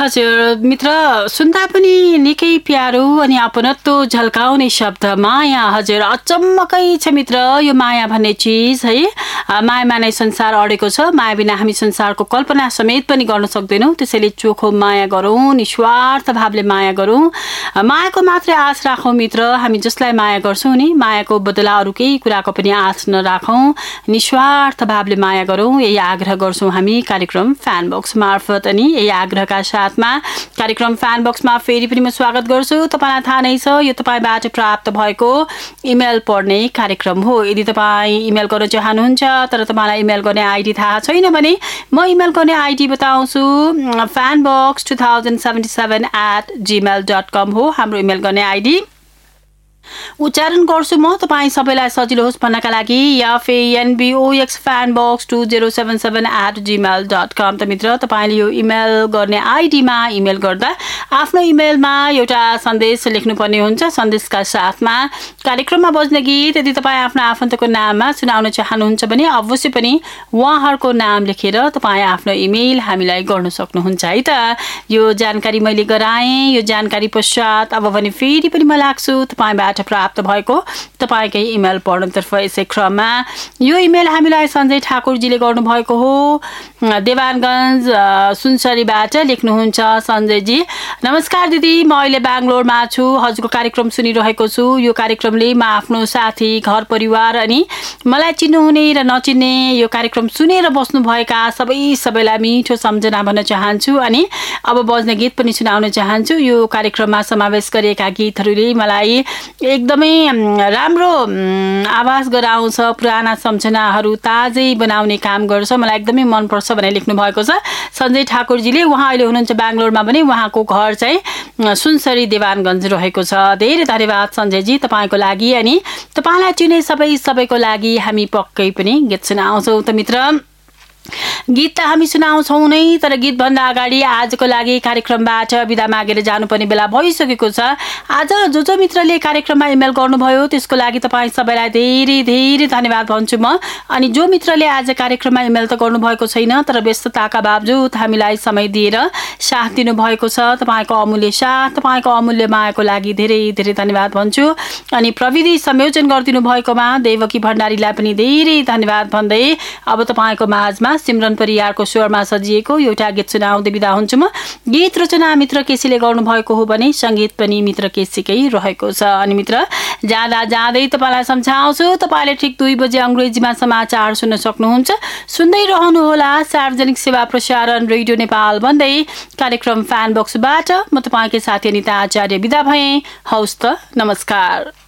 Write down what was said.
हजुर मित्र, सुन्दा पनि निकै प्यारो अनि अपनत्व झल्काउने शब्द माया। हजुर, अचम्मकै छ मित्र यो माया भन्ने चिज है। मायामा नै संसार अडेको छ। माया बिना हामी संसारको कल्पना समेत पनि गर्न सक्दैनौँ। त्यसैले चोखो माया गरौँ, निस्वार्थ भावले माया गरौँ, मायाको मात्रै आश राखौँ मित्र। हामी जसलाई माया गर्छौँ नि, मायाको बदला अरू केही कुराको पनि आश नराखौँ, निस्वार्थ भावले माया गरौँ, यही आग्रह गर्छौँ हामी कार्यक्रम फ्यान बक्स मार्फत। अनि यही आग्रहका साथमा कार्यक्रम फ्यान बक्समा फेरि पनि म स्वागत गर्छु। तपाईँलाई थाहा नै छ यो तपाईँबाट प्राप्त भएको इमेल पढ्ने कार्यक्रम हो। यदि तपाईँ इमेल गर्न चाहनुहुन्छ तर तपाईँलाई इमेल गर्ने आइडी थाहा छैन भने म इमेल गर्ने आइडी बताउँछु। fanbox2077@gmail.com हो हाम्रो इमेल गर्ने आइडी। उच्चारण गर्छु म तपाईँ सबैलाई सजिलो होस् भन्नका लागि FANBOX fanbox2077@gmail.com। त मित्र, तपाईँले यो इमेल गर्ने आइडीमा इमेल गर्दा आफ्नो इमेलमा एउटा सन्देश लेख्नुपर्ने हुन्छ। सन्देशका साथमा कार्यक्रममा बज्ने गीत यदि तपाईँ आफ्नो आफन्तको नाममा सुनाउन चाहनुहुन्छ भने अवश्य पनि उहाँहरूको नाम लेखेर तपाईँ आफ्नो इमेल हामीलाई गर्न सक्नुहुन्छ है त। यो जानकारी मैले गराएँ। यो जानकारी पश्चात अब भने फेरि पनि म लाग्छु तपाईँबाट प्राप्त भएको तपाईँकै इमेल पढ्नतर्फ। यसै क्रममा यो इमेल हामीलाई सञ्जय ठाकुरजीले गर्नुभएको हो। देवानगञ्ज सुनसरीबाट लेख्नुहुन्छ सञ्जयजी। नमस्कार दिदी, म अहिले बेङ्गलोरमा छु। हजुरको कार्यक्रम सुनिरहेको छु। यो कार्यक्रमले म आफ्नो साथी, घर परिवार अनि मलाई चिन्नुहुने र नचिन्ने यो कार्यक्रम सुनेर बस्नुभएका सबैलाई मिठो सम्झना भन्न चाहन्छु अनि अब बज्ने गीत पनि सुनाउन चाहन्छु। यो कार्यक्रममा समावेश गरिएका गीतहरूले मलाई एकदमै राम्रो आवाज गराउँछ, पुराना सम्झनाहरू ताजै बनाउने काम गर्छ, मलाई एकदमै मनपर्छ भनेर लेख्नु भएको छ सञ्जय ठाकुरजीले। उहाँ अहिले हुनुहुन्छ बेङ्गलोरमा भने उहाँको घर चाहिँ सुनसरी देवानगञ्ज रहेको छ। धेरै धन्यवाद सञ्जयजी तपाईँको लागि। अनि तपाईँलाई चिने सबैको लागि हामी पक्कै पनि गीत सुनाउँछौँ। त मित्र, गीत त हामी सुनाउँछौँ नै, तर गीतभन्दा अगाडि आजको लागि कार्यक्रमबाट बिदा मागेर जानुपर्ने बेला भइसकेको छ। आज जो मित्रले कार्यक्रममा इमेल गर्नुभयो त्यसको लागि तपाईँ सबैलाई धेरै धेरै धन्यवाद भन्छु म। अनि जो मित्रले आज कार्यक्रममा इमेल त गर्नुभएको छैन तर व्यस्तताका बावजुद हामीलाई समय दिएर साथ दिनुभएको छ, तपाईँको अमूल्य साथ, तपाईँको अमूल्य मायाको लागि धेरै धेरै धन्यवाद भन्छु। अनि प्रविधि संयोजन गरिदिनु भएकोमा देवकी भण्डारीलाई पनि धेरै धन्यवाद भन्दै अब तपाईँको माझमा सिमरन परियारको स्वरमा सजिएको एउटा गीत सुनाउँदै बिदा हुन्छु म। गीत रचना मित्र केसीले गर्नुभएको हो भने सङ्गीत पनि मित्र केसीकै रहेको छ। अनि मित्र, जाँदा जाँदै तपाईँलाई सम्झाउँछु, तपाईँले ठिक 2 बजे अङ्ग्रेजीमा समाचार सुन्न सक्नुहुन्छ। सुन्दै रहनुहोला सार्वजनिक सेवा प्रसारण रेडियो नेपाल भन्दै कार्यक्रम फ्यान बक्सबाट म तपाईँकै साथी अनिता आचार्य बिदा भएँ। हवस् त, नमस्कार।